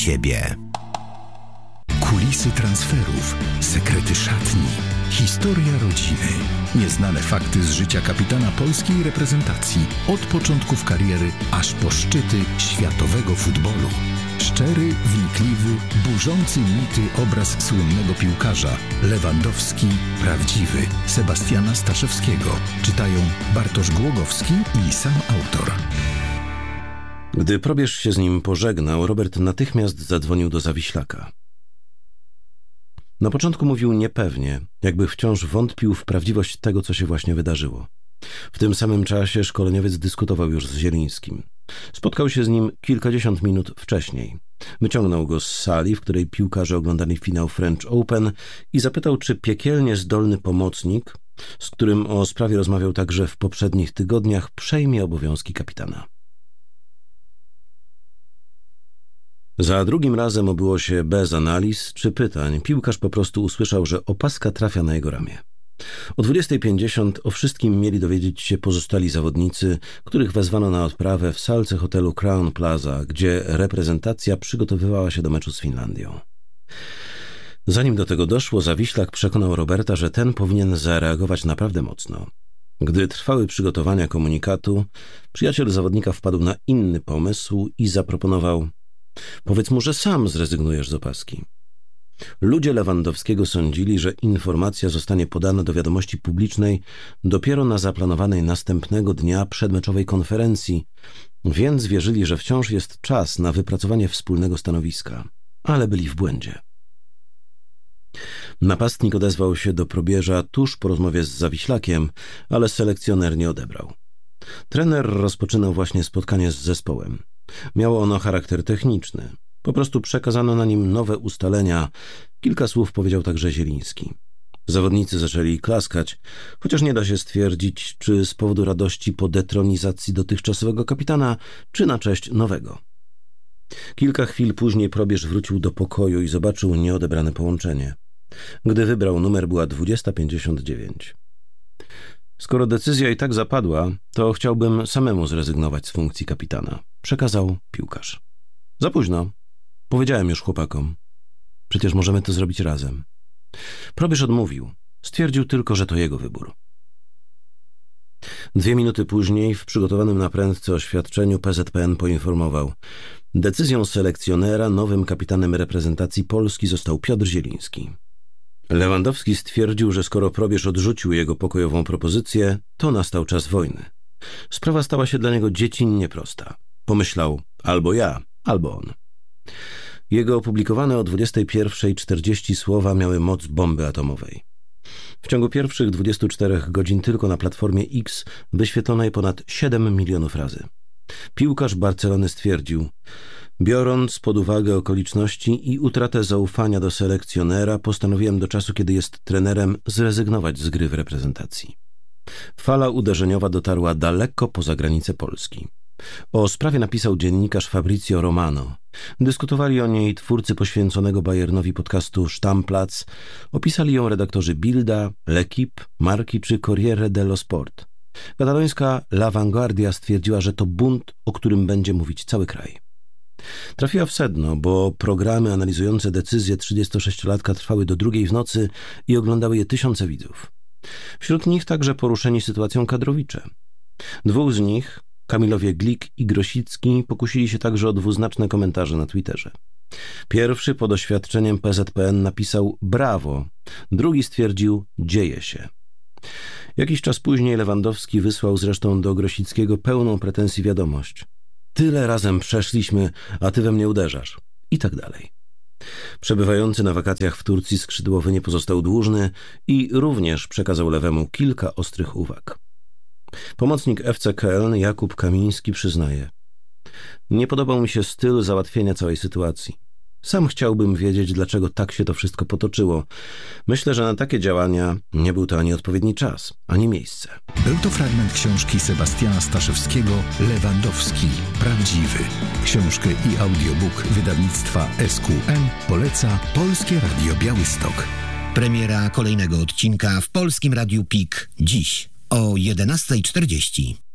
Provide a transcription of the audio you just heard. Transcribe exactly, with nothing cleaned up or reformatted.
ciebie. Kulisy transferów, sekrety szatni, historia rodziny, nieznane fakty z życia kapitana polskiej reprezentacji od początków kariery aż po szczyty światowego futbolu. Szczery, wnikliwy, burzący mity obraz słynnego piłkarza Lewandowski prawdziwy Sebastiana Staszewskiego. Czytają Bartosz Głogowski i sam autor. Gdy probierz się z nim pożegnał, Robert natychmiast zadzwonił do Zawiślaka. Na początku mówił niepewnie, jakby wciąż wątpił w prawdziwość tego, co się właśnie wydarzyło. W tym samym czasie szkoleniowiec dyskutował już z Zielińskim. Spotkał się z nim kilkadziesiąt minut wcześniej. Wyciągnął go z sali, w której piłkarze oglądali finał French Open i zapytał, czy piekielnie zdolny pomocnik, z którym o sprawie rozmawiał także w poprzednich tygodniach, przejmie obowiązki kapitana. Za drugim razem obyło się bez analiz czy pytań. Piłkarz po prostu usłyszał, że opaska trafia na jego ramię. O dwudziestej pięćdziesiąt o wszystkim mieli dowiedzieć się pozostali zawodnicy, których wezwano na odprawę w salce hotelu Crown Plaza, gdzie reprezentacja przygotowywała się do meczu z Finlandią. Zanim do tego doszło, Zawiślak przekonał Roberta, że ten powinien zareagować naprawdę mocno. Gdy trwały przygotowania komunikatu, przyjaciel zawodnika wpadł na inny pomysł i zaproponował: powiedz mu, że sam zrezygnujesz z opaski. Ludzie Lewandowskiego sądzili, że informacja zostanie podana do wiadomości publicznej dopiero na zaplanowanej następnego dnia przedmeczowej konferencji, więc wierzyli, że wciąż jest czas na wypracowanie wspólnego stanowiska, ale byli w błędzie. Napastnik odezwał się do probierza tuż po rozmowie z Zawiślakiem, ale selekcjoner nie odebrał. Trener rozpoczynał właśnie spotkanie z zespołem. Miało ono charakter techniczny. Po prostu przekazano na nim nowe ustalenia. Kilka słów powiedział także Zieliński. Zawodnicy zaczęli klaskać, chociaż nie da się stwierdzić, czy z powodu radości po detronizacji dotychczasowego kapitana, czy na cześć nowego. Kilka chwil później probierz wrócił do pokoju i zobaczył nieodebrane połączenie. Gdy wybrał numer, była dwudziesta pięćdziesiąt dziewięć. Skoro decyzja i tak zapadła, to chciałbym samemu zrezygnować z funkcji kapitana, przekazał piłkarz. Za późno. Powiedziałem już chłopakom. Przecież możemy to zrobić razem. Probierz odmówił. Stwierdził tylko, że to jego wybór. Dwie minuty później w przygotowanym na prędce oświadczeniu P Z P N poinformował: decyzją selekcjonera nowym kapitanem reprezentacji Polski został Piotr Zieliński. Lewandowski stwierdził, że skoro probierz odrzucił jego pokojową propozycję, to nastał czas wojny. Sprawa stała się dla niego dziecinnie prosta. Pomyślał: albo ja, albo on. Jego opublikowane o dwudziestej pierwszej czterdzieści słowa miały moc bomby atomowej. W ciągu pierwszych dwudziestu czterech godzin tylko na platformie X wyświetlono je ponad siedem milionów razy. Piłkarz Barcelony stwierdził: biorąc pod uwagę okoliczności i utratę zaufania do selekcjonera, postanowiłem do czasu, kiedy jest trenerem, zrezygnować z gry w reprezentacji. Fala uderzeniowa dotarła daleko poza granice Polski. O sprawie napisał dziennikarz Fabrizio Romano. Dyskutowali o niej twórcy poświęconego Bayernowi podcastu Stammplatz, opisali ją redaktorzy Bilda, L'Equipe, Marki czy Corriere dello Sport. Katalońska La Vanguardia stwierdziła, że to bunt, o którym będzie mówić cały kraj. Trafiła w sedno, bo programy analizujące decyzję trzydziestosześciolatka trwały do drugiej w nocy i oglądały je tysiące widzów. Wśród nich także poruszeni sytuacją kadrowicze. Dwóch z nich, Kamilowie Glik i Grosicki, pokusili się także o dwuznaczne komentarze na Twitterze. Pierwszy pod oświadczeniem P Z P N napisał: brawo, drugi stwierdził: dzieje się. Jakiś czas później Lewandowski wysłał zresztą do Grosickiego pełną pretensji wiadomość: tyle razem przeszliśmy, a ty we mnie uderzasz. I tak dalej. Przebywający na wakacjach w Turcji skrzydłowy nie pozostał dłużny i również przekazał Lewemu kilka ostrych uwag. Pomocnik F C Köln Jakub Kamiński przyznaje: nie podobał mi się styl załatwienia całej sytuacji. Sam chciałbym wiedzieć, dlaczego tak się to wszystko potoczyło. Myślę, że na takie działania nie był to ani odpowiedni czas, ani miejsce. Był to fragment książki Sebastiana Staszewskiego Lewandowski prawdziwy. Książkę i audiobook wydawnictwa S Q M poleca Polskie Radio Białystok. Premiera kolejnego odcinka w Polskim Radiu P I K dziś o jedenastej czterdzieści.